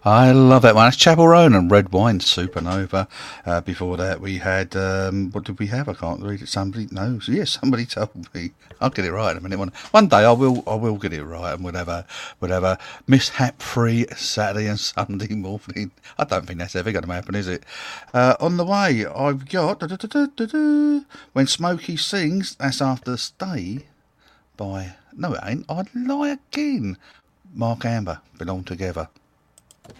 I love that one. It's Chapel Roan and Red Wine Supernova. Before that, we had what did we have? I can't read it. Somebody knows. Yes, somebody told me. I'll get it right in a minute. One day I will get it right, and we'll have a mishap-free Saturday and Sunday morning. I don't think that's ever going to happen, is it? On the way, I've got When Smokey Sings. That's after Stay by. No, it ain't. I'd lie again. Mark Amber, Belong Together.